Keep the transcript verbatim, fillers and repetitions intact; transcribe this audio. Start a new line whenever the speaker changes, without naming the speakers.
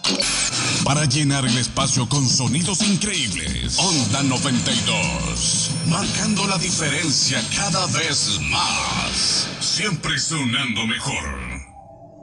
Para llenar el espacio con sonidos increíbles. Onda noventa y dos. Marcando la diferencia cada vez más. Siempre sonando mejor.